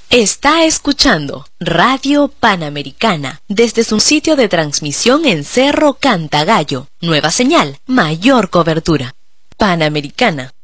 Está escuchando Radio Panamericana desde su sitio de transmisión en Cerro Cantagallo. Nueva señal, mayor cobertura. Panamericana,